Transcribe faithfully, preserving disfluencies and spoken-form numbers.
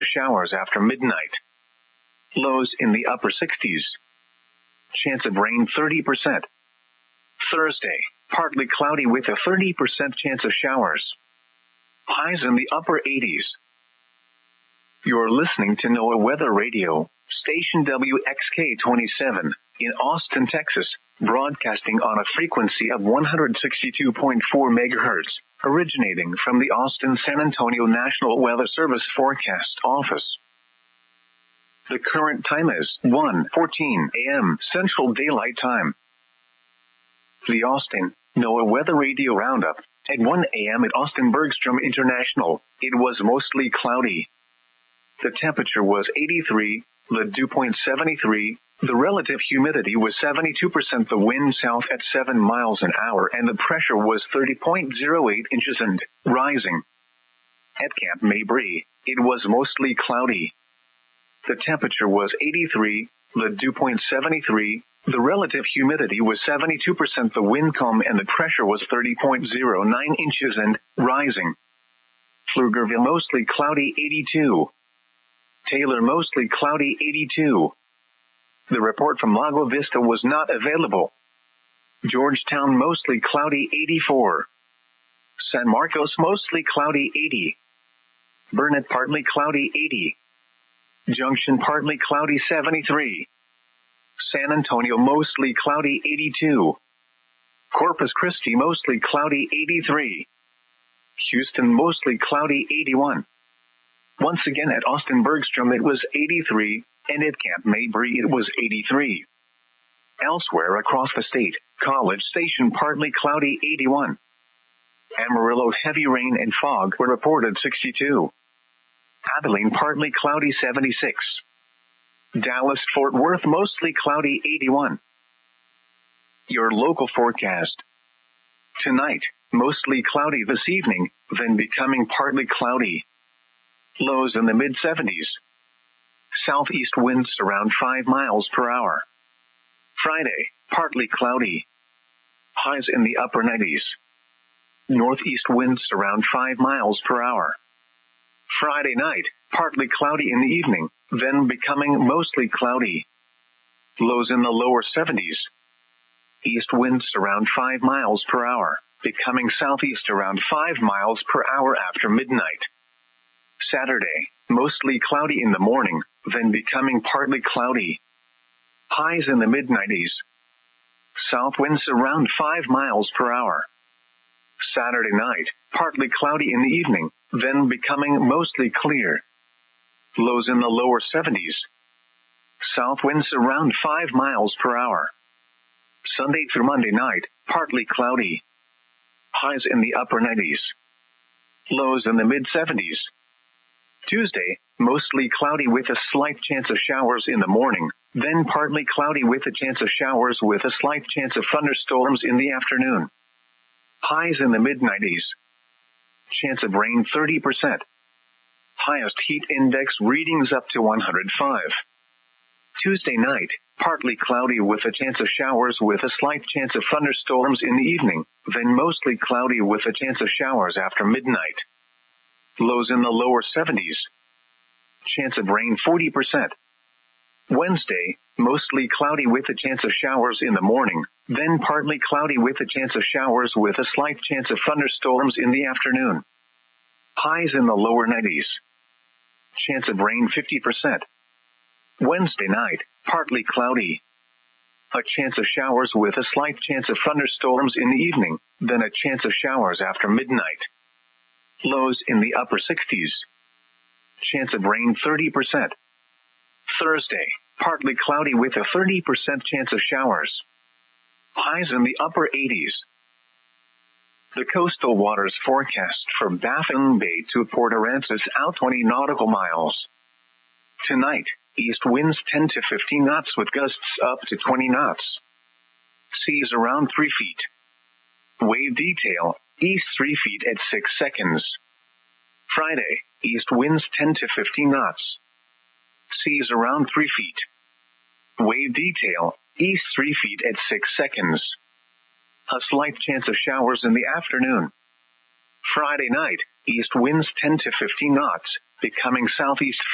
Showers after midnight. Lows in the upper sixties. Chance of rain thirty percent. Thursday, partly cloudy with a thirty percent chance of showers. Highs in the upper eighties. You're listening to NOAA Weather Radio, station W X K twenty-seven, in Austin, Texas, broadcasting on a frequency of one hundred sixty-two point four megahertz, originating from the Austin-San Antonio National Weather Service Forecast Office. The current time is one fourteen a.m. Central Daylight Time. The Austin NOAA Weather Radio Roundup. At one a.m. at Austin Bergstrom International, it was mostly cloudy. The temperature was eighty-three, the dew point seventy-three, the relative humidity was seventy-two percent, the wind south at seven miles an hour, and the pressure was thirty point zero eight inches and rising. At Camp Mabry, it was mostly cloudy. The temperature was eighty-three, the dew point seventy-three, the relative humidity was seventy-two percent, the wind calm, and the pressure was thirty point zero nine inches and rising. Pflugerville mostly cloudy eighty-two. Taylor mostly cloudy eighty-two. The report from Lago Vista was not available. Georgetown mostly cloudy eighty-four. San Marcos mostly cloudy eighty. Burnett partly cloudy eighty. Junction partly cloudy seventy-three. San Antonio mostly cloudy eighty-two. Corpus Christi mostly cloudy eighty-three. Houston mostly cloudy eighty-one. Once again at Austin Bergstrom it was eighty-three, and at Camp Mabry it was eighty-three. Elsewhere across the state, College Station partly cloudy eighty-one. Amarillo heavy rain and fog were reported sixty-two. Abilene partly cloudy seventy-six. Dallas Fort Worth mostly cloudy eighty-one. Your local forecast. Tonight, mostly cloudy this evening, then becoming partly cloudy. Lows in the mid seventies. Southeast winds around five miles per hour. Friday, partly cloudy. Highs in the upper nineties. Northeast winds around five miles per hour. Friday night, partly cloudy in the evening, then becoming mostly cloudy. Lows in the lower seventies. East winds around five miles per hour, becoming southeast around five miles per hour after midnight. Saturday, mostly cloudy in the morning, then becoming partly cloudy. Highs in the mid nineties. South winds around five miles per hour. Saturday night, partly cloudy in the evening, then becoming mostly clear. Lows in the lower seventies. South winds around five miles per hour. Sunday through Monday night, partly cloudy. Highs in the upper nineties. Lows in the mid seventies. Tuesday, mostly cloudy with a slight chance of showers in the morning, then partly cloudy with a chance of showers with a slight chance of thunderstorms in the afternoon. Highs in the mid nineties. Chance of rain thirty percent. Highest heat index readings up to one hundred five. Tuesday night, partly cloudy with a chance of showers with a slight chance of thunderstorms in the evening, then mostly cloudy with a chance of showers after midnight. Lows in the lower seventies. Chance of rain forty percent. Wednesday, mostly cloudy with a chance of showers in the morning, then partly cloudy with a chance of showers with a slight chance of thunderstorms in the afternoon. Highs in the lower nineties. Chance of rain fifty percent. Wednesday night, partly cloudy. A chance of showers with a slight chance of thunderstorms in the evening, then a chance of showers after midnight. Lows in the upper sixties. Chance of rain thirty percent. Thursday, partly cloudy with a thirty percent chance of showers. Highs in the upper eighties. The coastal waters forecast from Baffin Bay to Port Aransas out twenty nautical miles. Tonight, east winds ten to fifteen knots with gusts up to twenty knots. Seas around three feet. Wave detail, east three feet at six seconds. Friday, east winds ten to fifteen knots. Seas around three feet. Wave detail, east three feet at six seconds. A slight chance of showers in the afternoon. Friday night, east winds ten to fifteen knots, becoming southeast